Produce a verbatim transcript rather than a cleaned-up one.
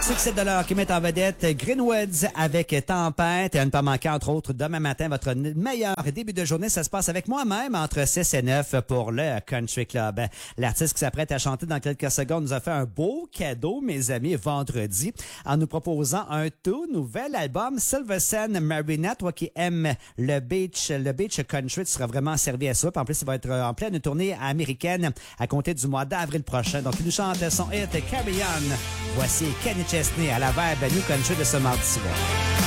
Succès de l'heure qui met en vedette Greenwoods avec Tempête et à ne pas manquer, entre autres, demain matin, votre meilleur début de journée. Ça se passe avec moi-même entre six et neuf pour le Country Club. L'artiste qui s'apprête à chanter dans quelques secondes nous a fait un beau cadeau, mes amis, vendredi, en nous proposant un tout nouvel album, Silversen Marina. Toi qui aimes le beach, le beach country, tu seras vraiment servi à ça. Puis en plus, il va être en pleine tournée américaine à compter du mois d'avril prochain. Donc, il nous chante son hit Carry On. Voici Kenny Chesney à la vibe New Country de ce mardi soir.